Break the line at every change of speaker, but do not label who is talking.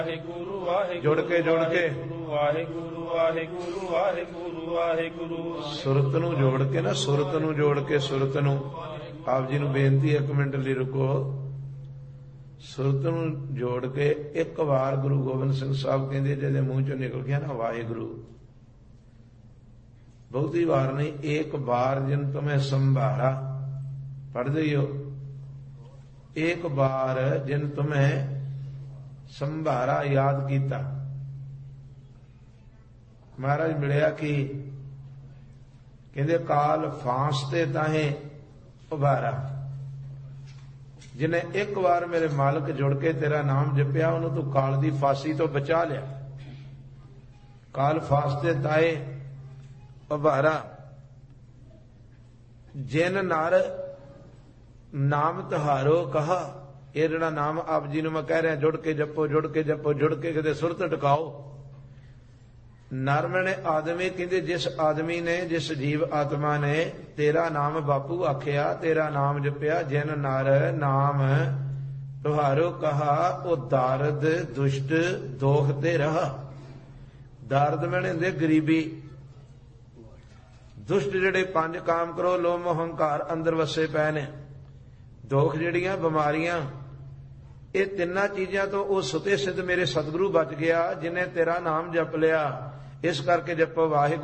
ਵਾਹਿਗੁਰੂ ਵਾਹਿਗੁਰੂ
ਜੁੜ ਕੇ
ਵਾਹਿਗੁਰੂ ਵਾਹਿਗੁਰੂ ਵਾਹਿਗੁਰੂ ਵਾਹਿਗੁਰੂ।
ਸੁਰਤ ਨੂੰ ਜੋੜ ਕੇ ਨਾ, ਸੁਰਤ ਨੂੰ ਜੋੜ ਕੇ, ਸੁਰਤ ਨੂੰ। ਆਪ ਜੀ ਨੂੰ ਬੇਨਤੀ, 1 ਮਿੰਟ ਲਈ ਰੁਕੋ। ਸੁਰਤ ਨੂੰ ਜੋੜ ਕੇ ਇੱਕ ਵਾਰ ਗੁਰੂ ਗੋਬਿੰਦ ਸਿੰਘ ਸਾਹਿਬ ਕਹਿੰਦੇ ਜਿਹਦੇ ਮੂੰਹ ਚੋਂ ਨਿਕਲ ਗਿਆ ਨਾ ਵਾਹਿਗੁਰੂ, ਬਹੁਤੀ ਵਾਰ ਨਹੀਂ, ਇੱਕ ਬਾਰ ਜਿਨ ਤੁਮੇ ਸੰਭਾਰਾ, ਪੜ੍ਹਦੇ ਹੀ ਹੋ, ਇੱਕ ਬਾਰ ਜਿਨ ਤੁਮੇ ਸੰਭਾਰਾ, ਯਾਦ ਕੀਤਾ। ਮਹਾਰਾਜ ਮਿਲਿਆ ਕਿ ਕਹਿੰਦੇ ਕਾਲ ਫਾਂਸ ਤੇ ਤਾਹੇ ਉਭਾਰਾ, ਜਿਹਨੇ ਇੱਕ ਵਾਰ ਮੇਰੇ ਮਾਲਕ ਜੁੜ ਕੇ ਤੇਰਾ ਨਾਮ ਜਪਿਆ ਉਹਨੂੰ ਤੂੰ ਕਾਲ ਦੀ ਫਾਂਸੀ ਤੋਂ ਬਚਾ ਲਿਆ। ਕਾਲ ਫਾਂਸ ਤੇ ਤਾਏ ਉਭਾਰਾ, ਜਿਨ ਨਰ ਨਾਮ ਤੁਹਾਰੋ ਕਹਾ। ਇਹ ਜਿਹੜਾ ਨਾਮ ਆਪ ਜੀ ਨੂੰ ਮੈਂ ਕਹਿ ਰਿਹਾ, ਜੁੜ ਕੇ ਜਪੋ, ਜੁੜ ਕੇ ਜਪੋ, ਜੁੜ ਕੇ ਕਿਤੇ ਸੁਰਤ ਟਿਕਾਓ। ਨਰ ਮੈਨੇ ਆਦਮੀ, ਕਹਿੰਦੇ ਜਿਸ ਆਦਮੀ ਨੇ, ਜਿਸ ਜੀਵ ਆਤਮਾ ਨੇ ਤੇਰਾ ਨਾਮ ਬਾਪੂ ਆਖਿਆ, ਤੇਰਾ ਨਾਮ ਜਪਿਆ, ਜਿਨ ਨਰ ਨਾਮ ਤੁਹਾਰੋ ਕਹਾ, ਉਹ ਦਾਰਦ ਦੁਸ਼ਟ ਦੋਖ ਤੇ ਰਹਾ। ਦਾਰਦ ਮੈਨੇ ਹੁੰਦੇ ਗਰੀਬੀ, ਦੁਸ਼ਟ ਜਿਹੜੇ 5 ਕਾਮ ਕਰੋ ਲੋਭ ਮੋਹ ਹੰਕਾਰ ਅੰਦਰ ਵਸੇ ਪਏ ਨੇ, ਦੋਖ ਜਿਹੜੀਆਂ ਬਿਮਾਰੀਆਂ, ਇਹ ਤਿੰਨਾਂ ਚੀਜ਼ਾਂ ਤੋਂ ਉਹ ਸੁਤੇ ਸਿੱਧ ਮੇਰੇ ਸਤਿਗੁਰੂ ਬਚ ਗਿਆ ਜਿਨੇ ਤੇਰਾ ਨਾਮ ਜਪ ਲਿਆ। ਇਸ ਕਰਕੇ ਜਪੋ ਵਾਹਿਗੁਰੂ।